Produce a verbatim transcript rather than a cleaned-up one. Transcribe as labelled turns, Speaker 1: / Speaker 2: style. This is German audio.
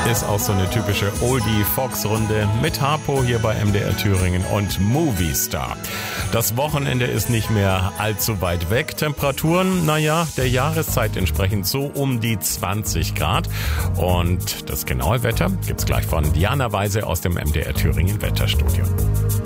Speaker 1: Ist auch so eine typische Oldie-Fox-Runde mit Harpo hier bei M D R Thüringen und Movie Star. Das Wochenende ist nicht mehr allzu weit weg. Temperaturen, naja, der Jahreszeit entsprechend so um die zwanzig Grad. Und das genaue Wetter gibt's gleich von Diana Weise aus dem M D R Thüringen Wetterstudio.